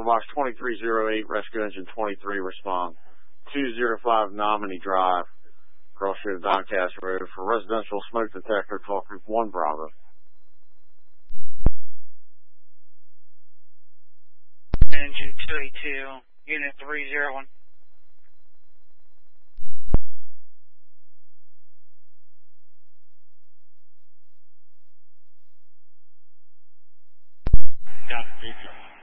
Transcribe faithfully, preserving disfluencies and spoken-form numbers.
Box twenty-three oh eight, Rescue Engine twenty-three, respond. two oh five Nominee Drive, Cross Street of Doncaster Road. For residential smoke detector, talk group one Bravo. Engine two eighty-two, Unit three oh one. Copy.